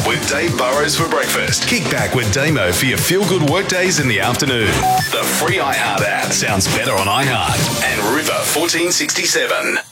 with Dave Burrows for breakfast. Kick back with Damo for your feel-good workdays in the afternoon. The free iHeart app sounds better on iHeart and River 1467.